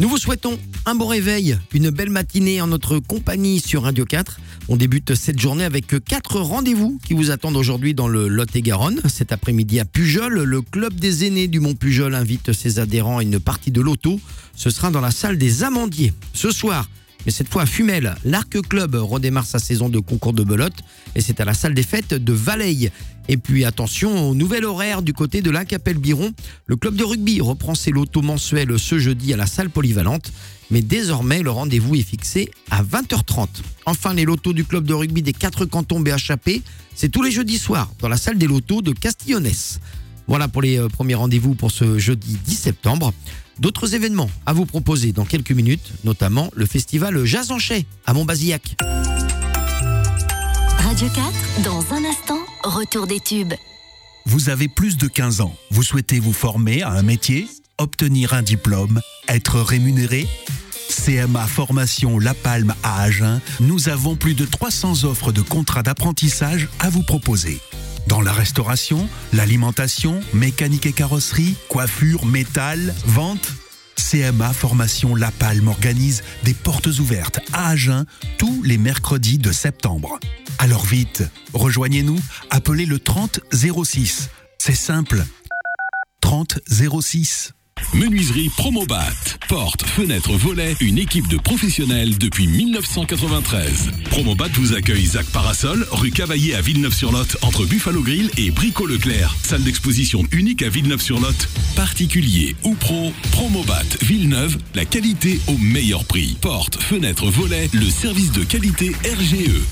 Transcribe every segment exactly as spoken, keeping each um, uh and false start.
Nous vous souhaitons un bon réveil, une belle matinée en notre compagnie sur Radio quatre. On débute cette journée avec quatre rendez-vous qui vous attendent aujourd'hui dans le Lot-et-Garonne. Cet après-midi à Pujol, le club des aînés du Mont Pujol invite ses adhérents à une partie de loto. Ce sera dans la salle des Amandiers. Ce soir, mais cette fois à Fumel, l'Arc Club redémarre sa saison de concours de belote et c'est à la salle des fêtes de Valeille. Et puis attention au nouvel horaire du côté de la Capelle-Biron. Le club de rugby reprend ses lotos mensuels ce jeudi à la salle polyvalente. Mais désormais, le rendez-vous est fixé à vingt heures trente. Enfin, les lotos du club de rugby des quatre cantons B H A P, c'est tous les jeudis soirs dans la salle des lotos de Castillonnès. Voilà pour les premiers rendez-vous pour ce jeudi dix septembre. D'autres événements à vous proposer dans quelques minutes, notamment le festival Jazz en Chais à Montbazillac. Radio quatre, dans un instant, retour des tubes. Vous avez plus de quinze ans. Vous souhaitez vous former à un métier, obtenir un diplôme, être rémunéré ? C M A Formation La Palme à Agen, nous avons plus de trois cents offres de contrats d'apprentissage à vous proposer. Dans la restauration, l'alimentation, mécanique et carrosserie, coiffure, métal, vente, C M A Formation La Palme organise des portes ouvertes à Agen tous les mercredis de septembre. Alors vite, rejoignez-nous, appelez le trente zéro six. C'est simple, trente zéro six. Menuiserie Promobat. Portes, fenêtres, volets, une équipe de professionnels depuis dix-neuf cent quatre-vingt-treize. Promobat vous accueille Zac Parasol, rue Cavaillé à Villeneuve-sur-Lot, entre Buffalo Grill et Brico Leclerc. Salle d'exposition unique à Villeneuve-sur-Lot. Particulier ou pro, Promobat Villeneuve, la qualité au meilleur prix. Portes, fenêtres, volets, le service de qualité R G E.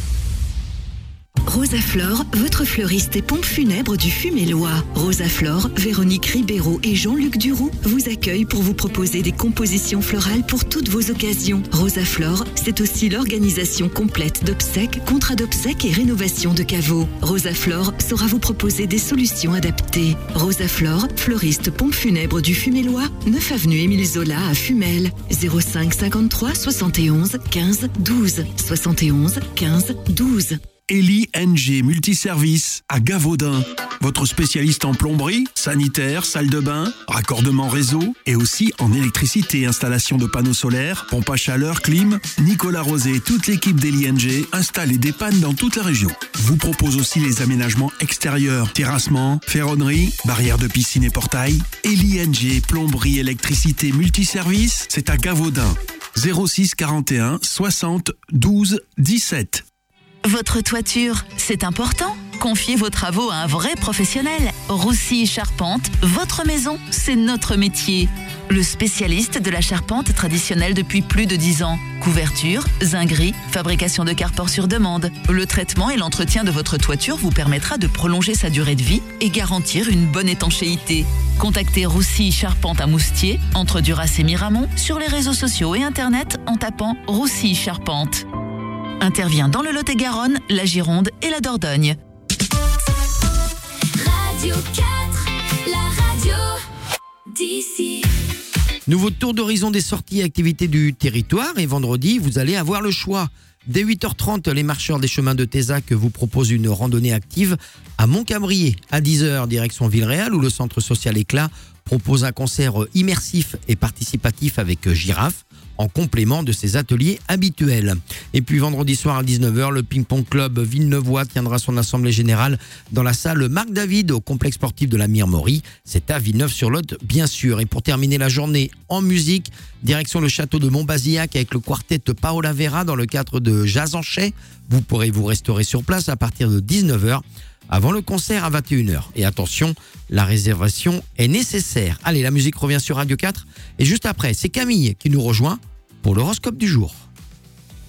Rosaflore, votre fleuriste et pompe funèbre du Fumélois. Rosaflore, Véronique Ribeiro et Jean-Luc Duroux vous accueillent pour vous proposer des compositions florales pour toutes vos occasions. Rosaflore, c'est aussi l'organisation complète d'obsèques, contrats d'obsèques et rénovation de caveaux. Rosaflore saura vous proposer des solutions adaptées. Rosaflore, fleuriste pompe funèbre du Fumélois, neuf avenue Émile Zola à Fumel. zéro cinq cinquante-trois soixante et onze quinze douze. soixante et onze quinze douze. Eli N G Multiservice à Gavaudin. Votre spécialiste en plomberie, sanitaire, salle de bain, raccordement réseau et aussi en électricité, installation de panneaux solaires, pompe à chaleur, clim. Nicolas Rosé et toute l'équipe d'Eli N G installent et dépannent dans toute la région. Vous propose aussi les aménagements extérieurs, terrassement, ferronnerie, barrières de piscine et portail. Eli N G Plomberie, électricité, multiservice, c'est à Gavaudin. zéro six quarante et un soixante douze dix-sept. Votre toiture, c'est important. Confiez vos travaux à un vrai professionnel. Roussy Charpente, votre maison, c'est notre métier. Le spécialiste de la charpente traditionnelle depuis plus de dix ans. Couverture, zinguerie, fabrication de carport sur demande. Le traitement et l'entretien de votre toiture vous permettra de prolonger sa durée de vie et garantir une bonne étanchéité. Contactez Roussy Charpente à Moustier, entre Duras et Miramont, sur les réseaux sociaux et internet en tapant Roussy Charpente. Intervient dans le Lot-et-Garonne, la Gironde et la Dordogne. Radio quatre, la radio d'ici. Nouveau tour d'horizon des sorties et activités du territoire. Et vendredi, vous allez avoir le choix. Dès huit heures trente, les marcheurs des chemins de Tézac vous proposent une randonnée active à Montcabrier. À dix heures, direction Villeréal, où le centre social Éclat propose un concert immersif et participatif avec Girafe, en complément de ses ateliers habituels. Et puis vendredi soir à dix-neuf heures, le ping-pong club Villeneuvois tiendra son assemblée générale dans la salle Marc David au complexe sportif de la Mirmorie. C'est à Villeneuve-sur-Lot, bien sûr. Et pour terminer la journée en musique, direction le château de Montbazillac avec le quartet Paola Vera dans le cadre de Jazz en Chais. Vous pourrez vous restaurer sur place à partir de dix-neuf heures. Avant le concert à vingt et une heures. Et attention, la réservation est nécessaire. Allez, la musique revient sur Radio quatre. Et juste après, c'est Camille qui nous rejoint pour l'horoscope du jour.